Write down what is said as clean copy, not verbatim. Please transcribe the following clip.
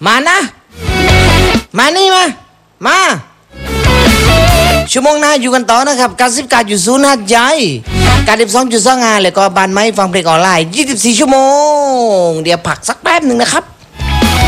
มานะมานี่มาชั่วโมงหน้าอยู่กันต่อนะครับการอยู่ศูนย์หัดใหญ่92.25แล้วก็บานไม้ฟังเพลงออนไลน์24 ชั่วโมงเดี๋ยวพักสักแป๊บหนึ่งนะครับ